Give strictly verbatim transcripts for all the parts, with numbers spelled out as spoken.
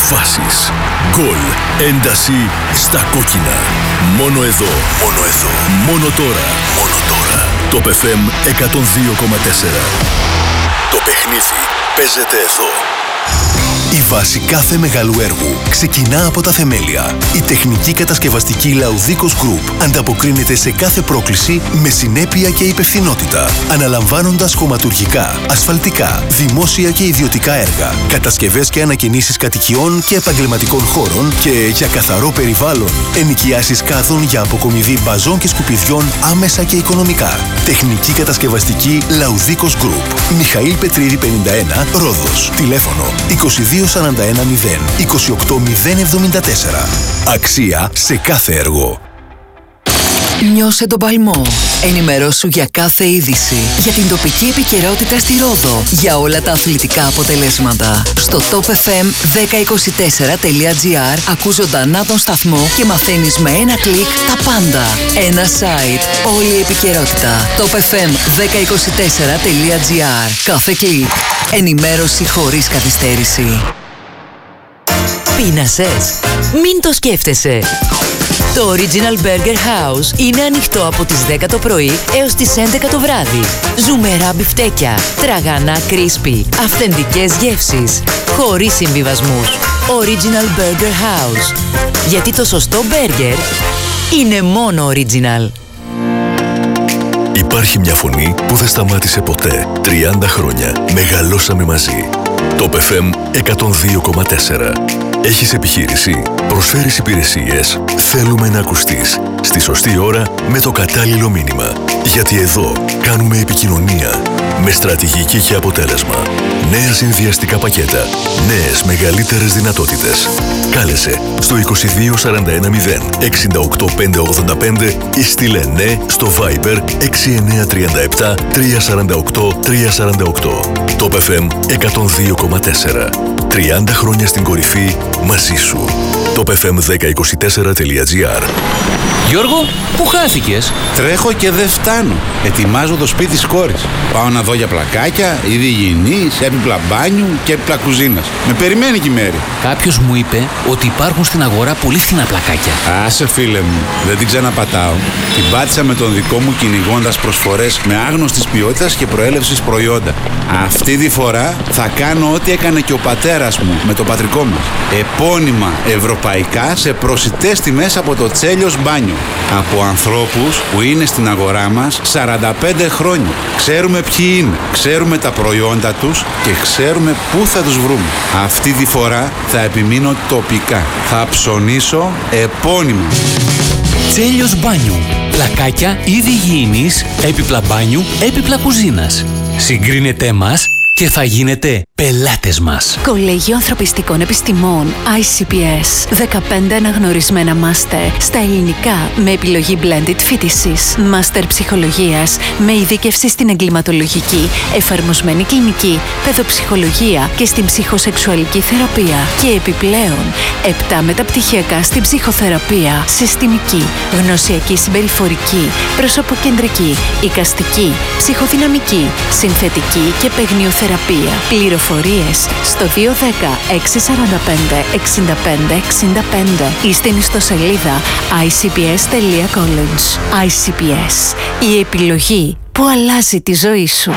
Φάσεις, γκολ, ένταση στα κόκκινα. Μόνο εδώ, μόνο εδώ, μόνο τώρα, μόνο τώρα. Το εφ εμ εκατόν δύο κόμμα τέσσερα. Το παιχνίδι παίζεται εδώ. Η βάση κάθε μεγάλου έργου ξεκινά από τα θεμέλια. Η τεχνική κατασκευαστική Laudicos Group ανταποκρίνεται σε κάθε πρόκληση με συνέπεια και υπευθυνότητα, αναλαμβάνοντας χωματουργικά, ασφαλτικά, δημόσια και ιδιωτικά έργα, κατασκευές και ανακαινήσεις κατοικιών και επαγγελματικών χώρων και για καθαρό περιβάλλον, ενοικιάσεις κάδων για αποκομιδή μπαζών και σκουπιδιών άμεσα και οικονομικά. Τεχνική κατασκευαστική Laudicos Group. Μιχαήλ Πετρίδη πενήντα ένα, Ρόδος. Τηλέφωνο είκοσι δύο σαράντα ένα μηδέν είκοσι οκτώ μηδέν εβδομήντα τέσσερα. Αξία σε κάθε έργο. Νιώσε τον παλμό. Ενημερώσου για κάθε είδηση. Για την τοπική επικαιρότητα στη Ρόδο. Για όλα τα αθλητικά αποτελέσματα. Στο top f m δέκα είκοσι τέσσερα τελεία τζι άρ ακούς ζωντανά τον σταθμό και μαθαίνεις με ένα κλικ τα πάντα. Ένα site. Όλη η επικαιρότητα. top f m δέκα είκοσι τέσσερα τελεία τζι άρ. Κάθε κλικ. Ενημέρωση χωρίς καθυστέρηση. Πείνασες? Μην το σκέφτεσαι. Το Original Burger House είναι ανοιχτό από τις δέκα το πρωί έως τις έντεκα το βράδυ. Ζουμερά μπιφτέκια, τραγανά crispy, αυθεντικές γεύσεις, χωρίς συμβιβασμούς. Original Burger House. Γιατί το σωστό μπέργκερ είναι μόνο original. Υπάρχει μια φωνή που δεν σταμάτησε ποτέ. τριάντα χρόνια μεγαλώσαμε μαζί. Το εφ εμ εκατόν δύο κόμμα τέσσερα. Έχεις επιχείρηση, προσφέρεις υπηρεσίες, θέλουμε να ακουστείς. Στη σωστή ώρα με το κατάλληλο μήνυμα. Γιατί εδώ κάνουμε επικοινωνία με στρατηγική και αποτέλεσμα. Νέα συνδυαστικά πακέτα, νέες μεγαλύτερες δυνατότητες. Κάλεσε στο είκοσι δύο σαράντα ένα μηδέν εξήντα οκτώ πεντακόσια ογδόντα πέντε ή στείλε ναι στο Viber έξι εννιά τρία επτά τρία τέσσερα οκτώ τρία τέσσερα οκτώ. Το εφ εμ εκατόν δύο κόμμα τέσσερα. τριάντα χρόνια στην κορυφή μαζί σου. Το εφ εμ δέκα είκοσι τέσσερα τελεία τζι άρ. Γιώργο, πού χάθηκες? Τρέχω και δεν φτάνω. Ετοιμάζω το σπίτι της κόρης. Πάω να δω για πλακάκια, είδη υγιεινής, έπιπλα μπάνιου και έπιπλα κουζίνας. Με περιμένει και η Μέρη. Κάποιος μου είπε ότι υπάρχουν στην αγορά πολύ φθηνά πλακάκια. Άσε φίλε μου, δεν την ξαναπατάω. Την πάτησα με τον δικό μου κυνηγώντας προσφορές με άγνωστης ποιότητας και προέλευσης προϊόντα. Αυτή τη φορά θα κάνω ό,τι έκανε και ο πατέρας μου με το πατρικό μας. Επώνυμα ευρωπαϊκά σε προσιτές τιμές από το Τσέλιος Μπάνιο. Από ανθρώπους που είναι στην αγορά μας σαράντα πέντε χρόνια. Ξέρουμε ποιοι είναι, ξέρουμε τα προϊόντα τους και ξέρουμε πού θα τους βρούμε. Αυτή τη φορά θα επιμείνω τοπικά. Θα ψωνίσω επώνυμα. Τσέλιος Μπάνιου. Πλακάκια, είδη υγιεινής, έπιπλα μπάνιου, έπιπλα κουζίνας. Συγκρίνετε μας και θα γίνετε πελάτες μας. Κολέγιο Ανθρωπιστικών Επιστημών άι σι πι ες. δεκαπέντε αναγνωρισμένα μάστερ στα ελληνικά με επιλογή blended φοιτησης. Μάστερ ψυχολογίας με ειδίκευση στην εγκληματολογική, εφαρμοσμένη κλινική, παιδοψυχολογία και στην ψυχοσεξουαλική θεραπεία. Και επιπλέον επτά μεταπτυχιακά στην ψυχοθεραπεία, συστημική, γνωσιακή συμπεριφορική, προσωποκεντρική, εικαστική, ψυχοδυναμική, συνθετική και παιγνιοθεραπεία. Πληροφορίες στο δύο ένα έξι τέσσερα πέντε έξι πέντε έξι πέντε ή στην ιστοσελίδα άι σι πι ες τελεία college. άι σι πι ες. Η επιλογή που αλλάζει τη ζωή σου.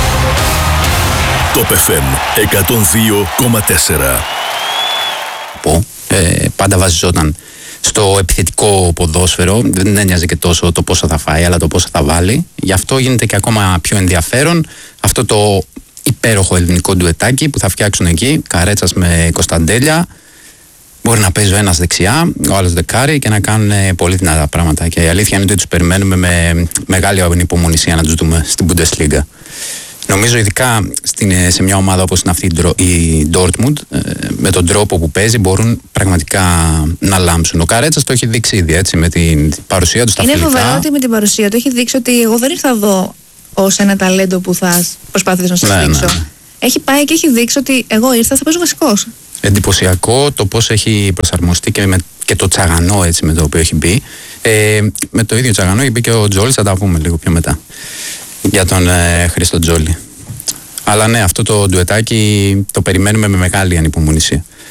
Το εφ εμ εκατόν δύο κόμμα τέσσερα. Πω, ε, πάντα βασιζόταν στο επιθετικό ποδόσφαιρο. Δεν ένοιαζε και τόσο το πόσο θα φάει, αλλά το πόσο θα βάλει. Γι' αυτό γίνεται και ακόμα πιο ενδιαφέρον αυτό το υπέροχο ελληνικό ντουετάκι που θα φτιάξουν εκεί. Καρέτσας με Κωνσταντέλια. Μπορεί να παίζει ο ένας δεξιά, ο άλλος δεκάρι και να κάνουν πολύ δυνατά πράγματα. Και η αλήθεια είναι ότι τους περιμένουμε με μεγάλη ανυπομονησία να τους δούμε στην Bundesliga. Νομίζω ειδικά στην, σε μια ομάδα όπως είναι αυτή η Dortmund, με τον τρόπο που παίζει μπορούν πραγματικά να λάμψουν. Ο Καρέτσας το έχει δείξει ήδη, έτσι, με την παρουσία του στα φιλικά. Είναι φοβερό ότι με την παρουσία του έχει δείξει ότι εγώ δεν ήρθα εδώ ως ένα ταλέντο που θα προσπαθήσω να σας ναι, δείξω. Ναι, ναι. Έχει πάει και έχει δείξει ότι εγώ ήρθα, θα παίζω βασικός. Εντυπωσιακό το πώς έχει προσαρμοστεί και, με, και το τσαγανό, έτσι, με το οποίο έχει μπει. Ε, με το ίδιο τσαγανό έχει μπει και ο Τζόλης, θα τα πούμε λίγο πιο μετά για τον ε, Χρήστο Τζόλη. Αλλά ναι, αυτό το ντουετάκι το περιμένουμε με μεγάλη ανυπομονησία.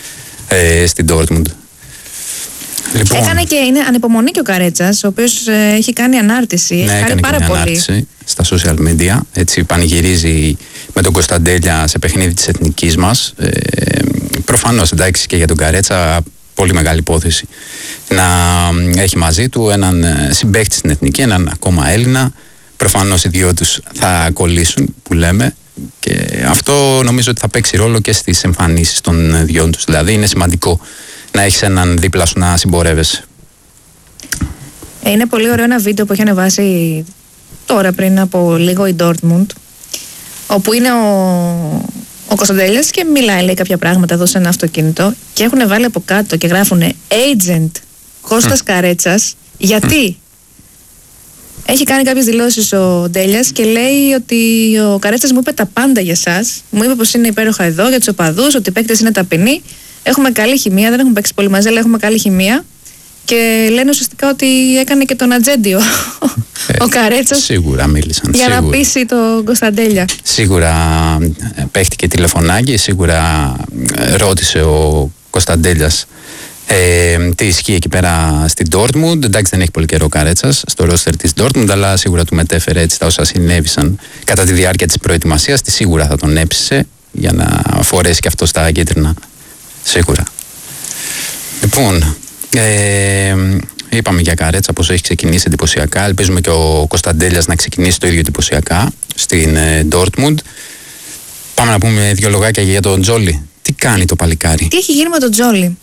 ε, στην Dortmund. Λοιπόν, έκανε και είναι ανυπομονή και ο Καρέτσας, ο οποίος ε, έχει κάνει ανάρτηση. Ναι, έχει έκανε κάνει πάρα και μια πολύ ανάρτηση στα social media. Έτσι πανηγυρίζει με τον Κωνσταντέλια σε παιχνίδι της εθνικής μας. Ε, προφανώς, εντάξει, και για τον Καρέτσα πολύ μεγάλη υπόθεση να έχει μαζί του έναν συμπαίχτη στην εθνική, έναν ακόμα Έλληνα. Προφανώς οι δυο τους θα κολλήσουν, που λέμε, και αυτό νομίζω ότι θα παίξει ρόλο και στις εμφανίσεις των δυο τους. Δηλαδή είναι σημαντικό να έχεις έναν δίπλα σου να συμπορεύεσαι. Είναι πολύ ωραίο ένα βίντεο που έχει ανεβάσει τώρα πριν από λίγο η Dortmund, όπου είναι ο, ο Κωνσταντέλιας και μιλάει, λέει κάποια πράγματα εδώ σε ένα αυτοκίνητο και έχουν βάλει από κάτω και γράφουν Agent Κώστας mm. Καρέτσας. Γιατί? Mm. Έχει κάνει κάποιες δηλώσεις ο Ντέλιας και λέει ότι ο Καρέτσας μου είπε τα πάντα για εσάς. Μου είπε πως είναι υπέροχα εδώ για τους οπαδούς, ότι οι παίκτες είναι ταπεινοί. Έχουμε καλή χημεία, δεν έχουμε παίξει πολύ μαζί, αλλά έχουμε καλή χημεία. Και λένε ουσιαστικά ότι έκανε και τον ατζέντιο ε, ο Καρέτσας. Σίγουρα μίλησαν. Για σίγουρα. να πείσει τον Κωνσταντέλια. Σίγουρα παίχτηκε τηλεφωνάκι, σίγουρα ρώτησε ο Κωνσταντέλιας ε, τι ισχύει εκεί πέρα στην Dortmund. Εντάξει, δεν έχει πολύ καιρό ο Καρέτσας στο ρόστερ της Dortmund, αλλά σίγουρα του μετέφερε έτσι τα όσα συνέβησαν κατά τη διάρκεια της προετοιμασίας. Τι σίγουρα θα τον έψησε για να φορέσει και αυτό στα κίτρινα. Σίγουρα. Λοιπόν, ε, είπαμε για Καρέτσα πως έχει ξεκινήσει εντυπωσιακά. Ελπίζουμε και ο Κωνσταντέλιας να ξεκινήσει το ίδιο εντυπωσιακά στην ε, Dortmund. Πάμε να πούμε δύο λογάκια για τον Τζόλι. Τι κάνει το παλικάρι? Τι έχει γίνει με τον Τζόλι?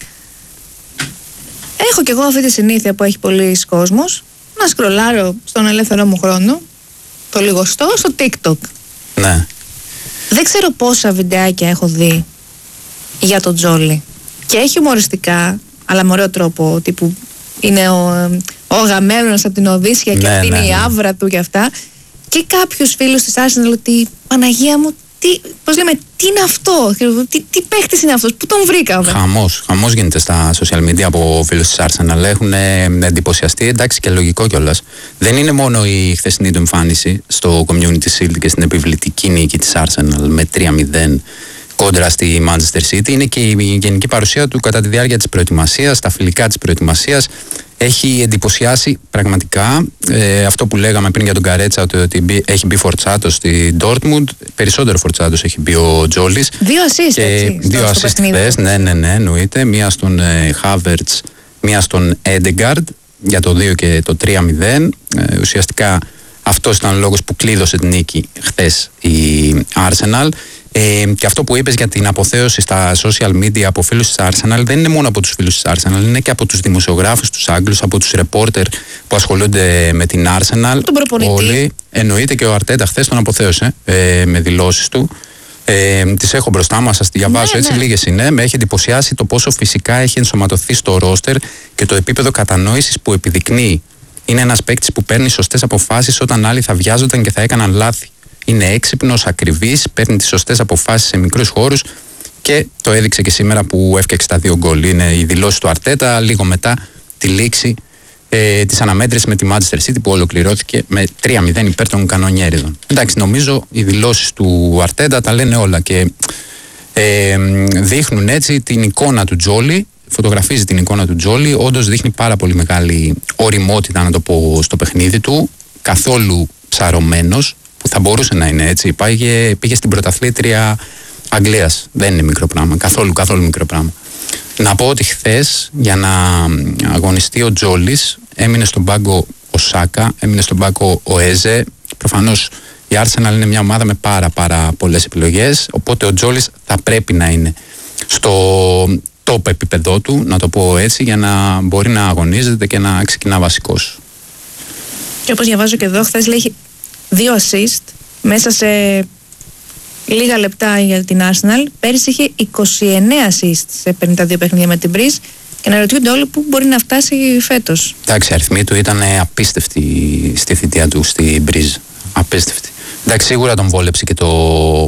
Έχω κι εγώ αυτή τη συνήθεια που έχει πολλοί κόσμος, να σκρολάρω στον ελεύθερο μου χρόνο, το λιγοστό, στο TikTok. Ναι. Δεν ξέρω πόσα βιντεάκια έχω δει για τον Τζόλι. Και έχει humοριστικά, αλλά με ωραίο τρόπο, τύπου είναι ο, ο αγαμένος από την Οδύσσια και ναι, αυτή ναι, είναι ναι. η άβρα του και αυτά. Και κάποιους φίλους της Arsenal ότι Παναγία μου, τι, πώς λέμε, τι είναι αυτό, τι, τι παίχτης είναι αυτός, πού τον βρήκα. Χαμός, χαμός γίνεται στα social media από φίλους της Arsenal. Έχουν εντυπωσιαστεί, εντάξει, και λογικό κιόλας. Δεν είναι μόνο η χθεσινή του εμφάνιση στο Community Shield και στην επιβλητική νίκη της Arsenal με τρία μηδέν κόντρα στη Manchester City, είναι και η γενική παρουσία του κατά τη διάρκεια της προετοιμασίας, τα φιλικά της προετοιμασίας. Έχει εντυπωσιάσει πραγματικά ε, αυτό που λέγαμε πριν για τον Καρέτσα, ότι, ότι μπει, έχει μπει φορτσάτος στη Dortmund. Περισσότερο φορτσάτος έχει μπει ο Τζόλις. Δύο assist, έτσι. Δύο assist χθες, ναι, ναι, ναι, εννοείται. Μία στον ε, Havertz, μία στον Edegard για το δύο και το τρία μηδέν. Ε, ουσιαστικά αυτός ήταν ο λόγος που κλείδωσε την νίκη χθες η Arsenal. Ε, και αυτό που είπες για την αποθέωση στα social media από φίλους της Arsenal δεν είναι μόνο από τους φίλους της Arsenal, είναι και από τους δημοσιογράφους, τους Άγγλους, από τους ρεπόρτερ που ασχολούνται με την Arsenal. Τον προπονητή. Όλοι, εννοείται και ο Αρτέτα χθες τον αποθέωσε ε, με δηλώσεις του. Ε, τις έχω μπροστά μας, σας τη διαβάσω, ναι, έτσι ναι. Λίγες είναι. Με έχει εντυπωσιάσει το πόσο φυσικά έχει ενσωματωθεί στο ρόστερ και το επίπεδο κατανόησης που επιδεικνύει. Είναι ένας παίκτης που παίρνει σωστές αποφάσεις όταν άλλοι θα βιάζονταν και θα έκαναν λάθη. Είναι έξυπνος, ακριβής, παίρνει τις σωστές αποφάσεις σε μικρούς χώρους και το έδειξε και σήμερα που έφτιαξε τα δύο γκολ. Είναι η δηλώση του Αρτέτα λίγο μετά τη λήξη ε, της αναμέτρησης με τη Manchester City που ολοκληρώθηκε με τρία μηδέν υπέρ των κανονιέριδων. Εντάξει, νομίζω οι δηλώσεις του Αρτέτα τα λένε όλα και ε, δείχνουν έτσι την εικόνα του Τζόλι, φωτογραφίζει την εικόνα του Τζόλι, όντως δείχνει πάρα πολύ μεγάλη ωριμότητα, να το πω, στο παιχνίδι του, καθόλου ψαρωμένος. Θα μπορούσε να είναι έτσι. Πήγε, πήγε στην πρωταθλήτρια Αγγλίας. Δεν είναι μικρό πράγμα. Καθόλου, καθόλου μικρό πράγμα. Να πω ότι χθες για να αγωνιστεί ο Τζόλις έμεινε στον πάγκο ο Σάκα, έμεινε στον πάγκο ο Έζε. Προφανώς η Arsenal είναι μια ομάδα με πάρα πάρα πολλές επιλογές. Οπότε ο Τζόλις θα πρέπει να είναι στο top επίπεδό του, να το πω έτσι, για να μπορεί να αγωνίζεται και να ξεκινά βασικός. Και όπως διαβάζω και εδώ, χθες λέει δύο assist μέσα σε λίγα λεπτά για την Arsenal. Πέρυσι είχε είκοσι εννέα assist σε πενήντα δύο παιχνίδια με την Breeze και να ρωτιούνται όλοι πού μπορεί να φτάσει φέτος. Εντάξει, οι αριθμοί του ήταν απίστευτοι στη θητεία του στη Breeze. Απίστευτοι. Εντάξει, σίγουρα τον βόλεψε και το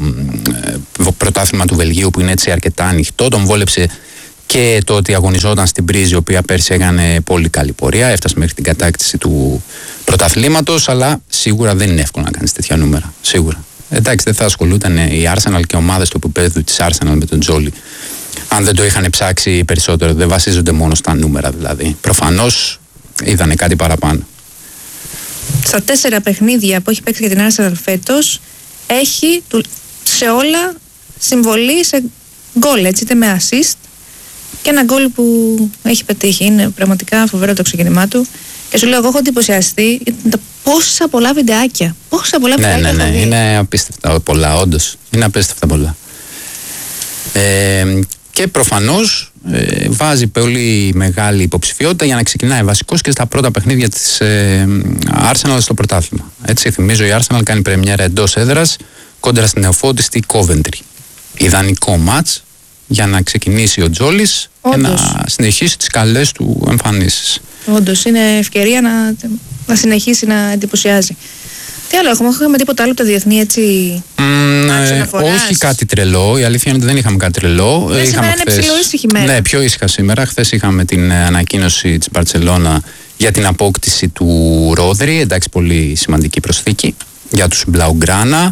ε, πρωτάθλημα του Βελγίου που είναι έτσι αρκετά ανοιχτό. Τον βόλεψε και το ότι αγωνιζόταν στην Breeze, η οποία πέρσι έκανε πολύ καλή πορεία, έφτασε μέχρι την κατάκτηση του πρωταθλήματος, αλλά σίγουρα δεν είναι εύκολο να κάνεις τέτοια νούμερα. Σίγουρα. Εντάξει, δεν θα ασχολούταν η Arsenal και ομάδες του επίπεδου της Arsenal με τον Τζόλι Αν δεν το είχαν ψάξει περισσότερο, δεν βασίζονται μόνο στα νούμερα δηλαδή. Προφανώς είδανε κάτι παραπάνω. Στα τέσσερα παιχνίδια που έχει παίξει για την Arsenal φέτος, έχει σε όλα συμβολή σε γκολ, έτσι, είτε με assist και ένα γκολ που έχει πετύχει. Είναι πραγματικά φοβερό το ξεκίνημά του. Και σου λέω, εγώ έχω εντυπωσιαστεί τα πόσα πολλά βιντεάκια. Πόσα πολλά ναι, βιντεάκια. Ναι, ναι, είναι απίστευτα πολλά, όντως. Είναι απίστευτα πολλά. Ε, και προφανώς ε, βάζει πολύ μεγάλη υποψηφιότητα για να ξεκινάει βασικός και στα πρώτα παιχνίδια της ε, Arsenal στο πρωτάθλημα. Έτσι, θυμίζω, η Arsenal κάνει πρεμιέρα εντός έδρας κόντρα στην νεοφώτιστη Coventry. Ιδανικό μάτς για να ξεκινήσει ο Τζόλης και να συνεχίσει τις καλές του εμφανίσεις. Όντως, είναι ευκαιρία να, να συνεχίσει να εντυπωσιάζει. Τι άλλο έχουμε, έχουμε τίποτα άλλο από το διεθνή, έτσι. Mm, ε, όχι κάτι τρελό. Η αλήθεια είναι ότι δεν είχαμε κάτι τρελό. Ναι, σήμερα είναι ψηλό ήσυχη μέρα. Ναι, πιο ήσυχα σήμερα. Χθες είχαμε την ανακοίνωση της Μπαρτσελώνα για την απόκτηση του Ρόδρυ. Εντάξει, πολύ σημαντική προσθήκη για τους Μπλαουγκράνα.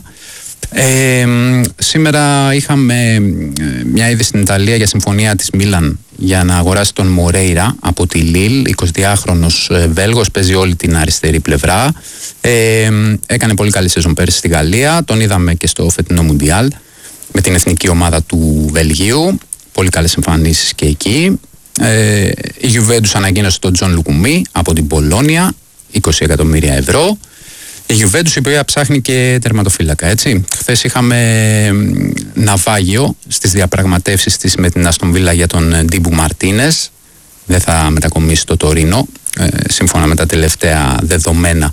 Ε, σήμερα είχαμε μια είδηση στην Ιταλία για συμφωνία της Μίλαν για να αγοράσει τον Μορέιρα από τη Λίλ. εικοσιδυάχρονος Βέλγος, παίζει όλη την αριστερή πλευρά. Ε, έκανε πολύ καλή σεζόν πέρυσι στη Γαλλία. Τον είδαμε και στο φετινό Μουντιάλ με την εθνική ομάδα του Βελγίου. Πολύ καλές εμφανίσεις και εκεί. Ε, η Juventus ανακοίνωσε τον Τζον Λουκουμί από την Πολόνια, είκοσι εκατομμύρια ευρώ. Η Juventus, η οποία ψάχνει και τερματοφύλακα, έτσι. Χθες είχαμε ναυάγιο στις διαπραγματεύσεις της με την Αστον Βίλα για τον Ντίμπου Μαρτίνες. Δεν θα μετακομίσει το Τωρίνο, ε, σύμφωνα με τα τελευταία δεδομένα,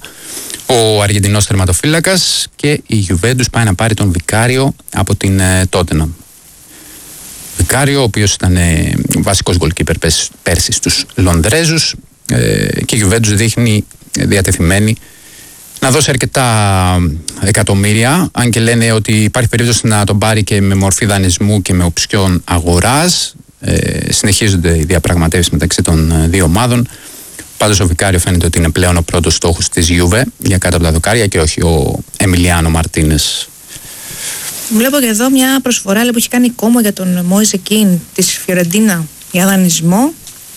ο Αργεντινός τερματοφύλακας, και η Juventus πάει να πάρει τον Βικάριο από την ε, Τότεναμ. Βικάριο, ο οποίος ήταν ε, βασικός γκολκίπερ πέρσι στους Λονδρέζους, ε, και η Juventus δείχνει ε, διατεθειμένη να δώσει αρκετά εκατομμύρια, αν και λένε ότι υπάρχει περίπτωση να τον πάρει και με μορφή δανεισμού και με οψιόν αγοράς. Ε, συνεχίζονται οι διαπραγματεύσεις μεταξύ των δύο ομάδων. Πάντως ο Βικάριο φαίνεται ότι είναι πλέον ο πρώτος στόχος της Juve για κάτω από τα δοκάρια και όχι ο Εμιλιάνο Μαρτίνες. Βλέπω και εδώ μια προσφορά που έχει κάνει κόμμα για τον Μόισε Κιν της Φιωρεντίνα για δανεισμό.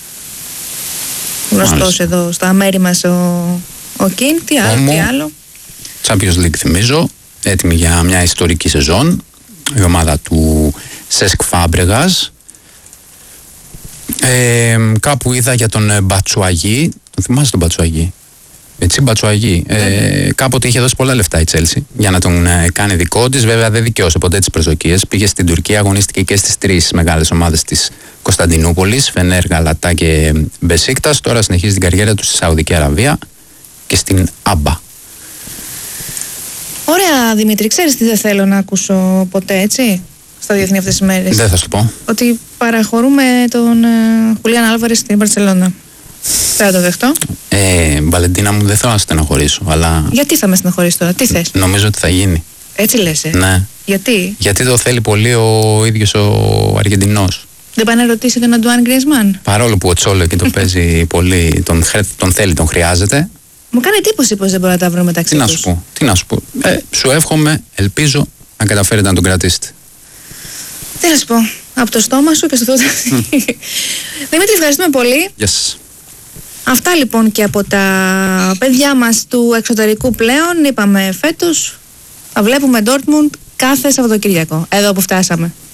Γνωστός εδώ στα μέρη μας ο... Ο Κιν, τι άλλο, Όμο, τι άλλο. Champions League θυμίζω, έτοιμη για μια ιστορική σεζόν. Η ομάδα του Σέσκ Φάμπρεγας. Ε, κάπου είδα για τον Μπατσουαγί. Τον θυμάσαι τον Μπατσουαγί? Έτσι, Μπατσουαγί. Ε, κάποτε είχε δώσει πολλά λεφτά η Τσέλσι για να τον ε, κάνει δικό της. Βέβαια δεν δικαιώσε ποτέ τις προσδοκίες. Πήγε στην Τουρκία, αγωνίστηκε και στις τρεις μεγάλες ομάδες της Κωνσταντινούπολης, Φενέρ, Γαλατά και Μπεσίκτας. Τώρα συνεχίζει την καριέρα του στη Σαουδική Αραβία και στην Άμπα. Ωραία, Δημήτρη, ξέρεις τι δεν θέλω να ακούσω ποτέ, έτσι, στα διεθνή αυτές τις μέρες? Δεν θα σου πω. Ότι παραχωρούμε τον Χουλιάν uh, Άλβαρες στην Μπαρσελόνα. Δεν θα το δεχτώ. Ε, Βαλεντίνα μου, δεν θέλω να στεναχωρήσω, αλλά... Γιατί θα με στεναχωρήσεις τώρα, τι θες? Νομίζω ότι θα γίνει. Έτσι λες, ε? Ναι. Γιατί? Γιατί το θέλει πολύ ο ίδιος ο Αργεντινός. Δεν πάει να ρωτήσει τον Αντουάν Γκρίζμαν? Παρόλο που ο Τσόλο εκεί το παίζει πολύ, τον, τον θέλει, τον χρειάζεται. Μου κάνει εντύπωση πως δεν μπορεί να τα βρω μεταξύ τι τους. Να σου πω, τι να σου πω. Ε, σου εύχομαι, ελπίζω να καταφέρετε να τον κρατήσετε. Τι να σου πω, από το στόμα σου και στο τότε. Mm. Δημήτρη, ευχαριστούμε πολύ. Yes. Αυτά λοιπόν και από τα παιδιά μας του εξωτερικού πλέον. Είπαμε φέτος θα βλέπουμε Dortmund κάθε Σαββατοκύριακο. Εδώ που φτάσαμε.